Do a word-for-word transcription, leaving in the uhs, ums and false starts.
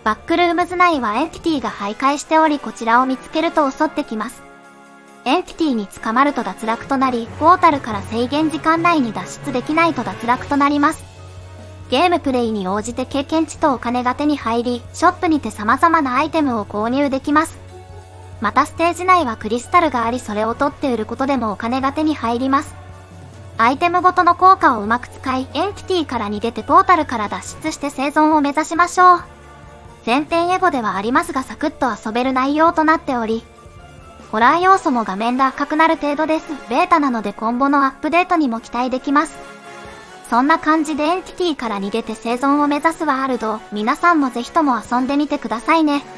バックルームズ内はエンティティが徘徊しており、こちらを見つけると襲ってきます。エンティティに捕まると脱落となり、ポータルから制限時間内に脱出できないと脱落となります。ゲームプレイに応じて経験値とお金が手に入り、ショップにて様々なアイテムを購入できます。またステージ内はクリスタルがあり、それを取って売ることでもお金が手に入ります。アイテムごとの効果をうまく使い、エンティティから逃げてポータルから脱出して生存を目指しましょう。前編エゴではありますがサクッと遊べる内容となっており、ホラー要素も画面が赤くなる程度です。ベータなので今後のアップデートにも期待できます。そんな感じでエンティティから逃げて生存を目指すワールド、皆さんもぜひとも遊んでみてくださいね。